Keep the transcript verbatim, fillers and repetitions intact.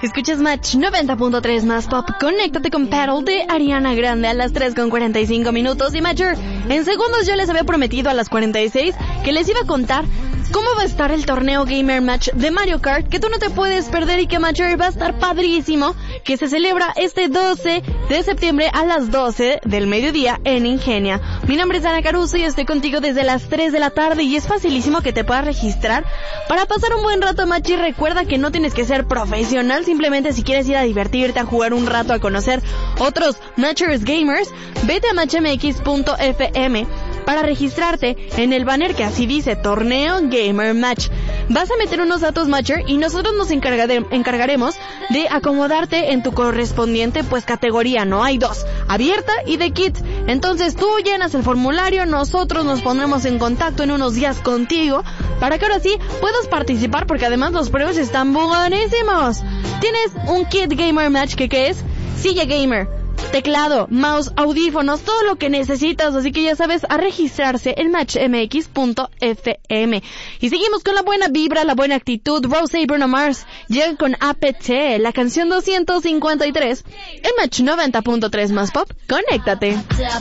Escuchas Match noventa punto tres más pop. Conéctate con Paddle de Ariana Grande a las tres con cuarenta y cinco minutos. Y Matcher, en segundos yo les había prometido a las cuarenta y seis que les iba a contar cómo va a estar el torneo Gamer Match de Mario Kart, que tú no te puedes perder y que Matcher va a estar padrísimo, que se celebra este doce de septiembre a las doce del mediodía en Ingenia. Mi nombre es Ana Caruso y estoy contigo desde las tres de la tarde y es facilísimo que te puedas registrar para pasar un buen rato, Match. Y recuerda que no tienes que ser profesional, simplemente si quieres ir a divertirte, a jugar un rato, a conocer otros Matchers Gamers, vete a match m x punto f m para registrarte en el banner que así dice Torneo Gamer Match. Vas a meter unos datos, Matcher, y nosotros nos encargare- encargaremos de acomodarte en tu correspondiente pues categoría, ¿no? Hay dos, abierta y de kids. Entonces tú llenas el formulario, nosotros nos pondremos en contacto en unos días contigo para que ahora sí puedas participar, porque además los premios están buenísimos. Tienes un kit Gamer Match que ¿qué es? Silla gamer, teclado, mouse, audífonos, todo lo que necesitas, así que ya sabes, a registrarse en match m x punto f m. Y seguimos con la buena vibra, la buena actitud. Rosé y Bruno Mars llegan con A P T, la canción doscientos cincuenta y tres, en Match noventa punto tres más pop. Conéctate.